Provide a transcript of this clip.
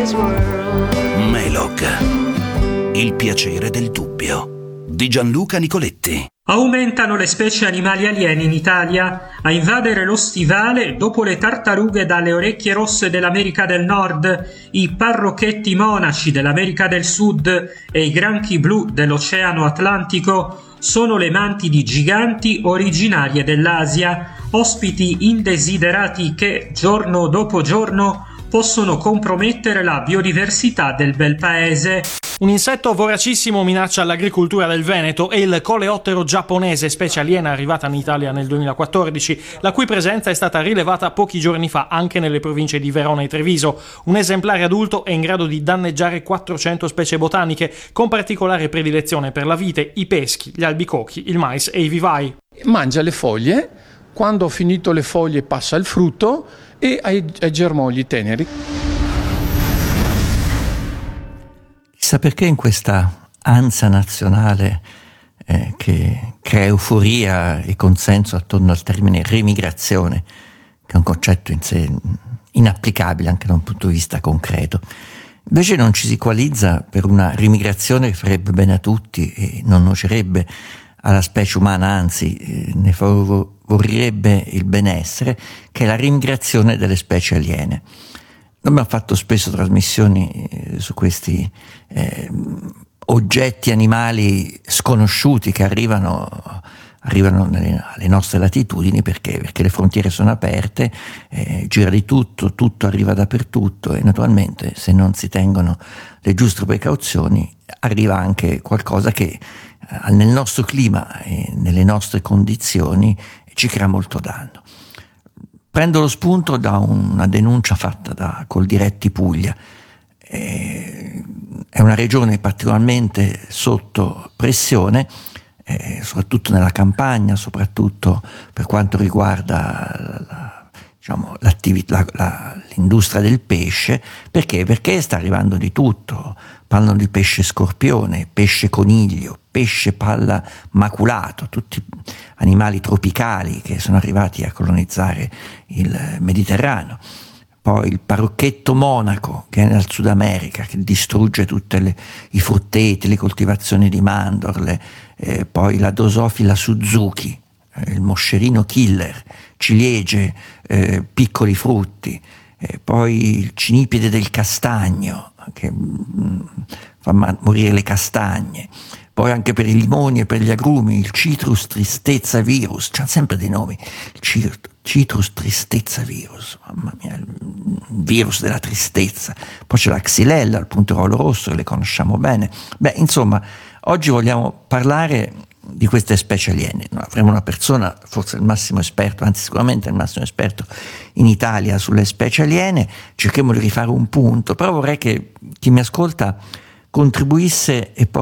boy's world. Melog, il piacere del dubbio, di Gianluca Nicoletti. Aumentano le specie animali aliene in Italia. A invadere lo stivale, dopo le tartarughe dalle orecchie rosse dell'America del Nord, i parrocchetti monaci dell'America del Sud e i granchi blu dell'Oceano Atlantico, sono le mantidi giganti originarie dell'Asia, ospiti indesiderati che, giorno dopo giorno, possono compromettere la biodiversità del bel paese. Un insetto voracissimo minaccia l'agricoltura del Veneto e il coleottero giapponese, specie aliena arrivata in Italia nel 2014, la cui presenza è stata rilevata pochi giorni fa anche nelle province di Verona e Treviso. Un esemplare adulto è in grado di danneggiare 400 specie botaniche, con particolare predilezione per la vite, i peschi, gli albicocchi, il mais e i vivai. Mangia le foglie, quando ho finito le foglie passa il frutto e ai germogli teneri. Chissà perché in questa ansia nazionale che crea euforia e consenso attorno al termine remigrazione, che è un concetto in sé inapplicabile anche da un punto di vista concreto, invece non ci si equalizza per una remigrazione che farebbe bene a tutti e non nuocerebbe alla specie umana, anzi ne favorirebbe il benessere, che è la remigrazione delle specie aliene. Noi abbiamo fatto spesso trasmissioni su questi oggetti animali sconosciuti che arrivano alle nostre latitudini perché le frontiere sono aperte, gira di tutto arriva dappertutto e naturalmente se non si tengono le giuste precauzioni arriva anche qualcosa che nel nostro clima e nelle nostre condizioni ci crea molto danno. Prendo lo spunto da una denuncia fatta da Coldiretti Puglia. È una regione particolarmente sotto pressione, soprattutto nella campagna, soprattutto per quanto riguarda l'industria del pesce. Perché sta arrivando di tutto. Parlano di pesce scorpione, pesce coniglio, pesce palla maculato, tutti animali tropicali che sono arrivati a colonizzare il Mediterraneo. Poi il parocchetto monaco che è nel Sud America, che distrugge tutti i frutteti, le coltivazioni di mandorle, poi la Drosophila Suzuki, il moscerino killer, ciliegie, piccoli frutti, poi il cinipede del castagno che fa morire le castagne, poi anche per i limoni e per gli agrumi il Citrus tristezza virus, c'hanno sempre dei nomi, il Citrus tristezza virus, mamma mia, il virus della tristezza. Poi c'è la Xylella, il punteruolo rosso, che le conosciamo bene. Insomma, oggi vogliamo parlare di queste specie aliene. Avremo una persona, forse il massimo esperto, anzi sicuramente il massimo esperto in Italia sulle specie aliene. Cercheremo di rifare un punto, però vorrei che chi mi ascolta contribuisse e